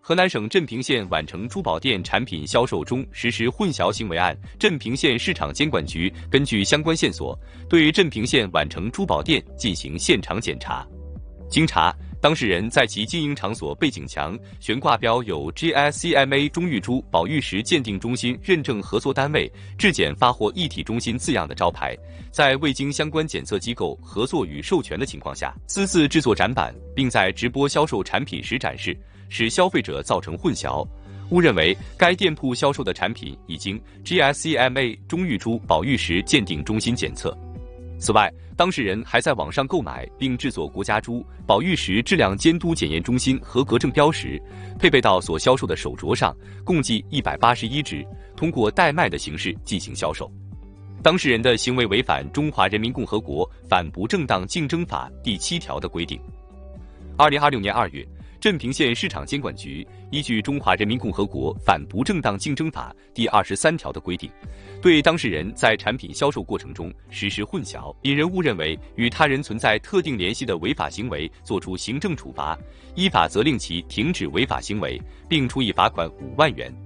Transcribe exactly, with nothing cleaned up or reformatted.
河南省镇平县宛城珠宝店产品销售中实施混淆行为案，镇平县市场监管局根据相关线索，对镇平县宛城珠宝店进行现场检查。经查，当事人在其经营场所背景墙悬挂标有 G S C M A 中玉珠宝玉石鉴定中心认证合作单位质检发货一体中心字样的招牌，在未经相关检测机构合作与授权的情况下，私自制作展板，并在直播销售产品时展示，使消费者造成混淆，误认为该店铺销售的产品已经 G S C M A 中玉珠宝玉石鉴定中心检测。此外，当事人还在网上购买并制作国家珠宝玉石质量监督检验中心合格证标识，配备到所销售的手镯上，共计一百八十一只，通过代卖的形式进行销售。当事人的行为违反《中华人民共和国反不正当竞争法》第七条的规定。二零二六年二月，镇平县市场监管局依据《中华人民共和国反不正当竞争法》第二十三条的规定，对当事人在产品销售过程中实施混淆、引人误认为与他人存在特定联系的违法行为作出行政处罚，依法责令其停止违法行为，并处以罚款五万元。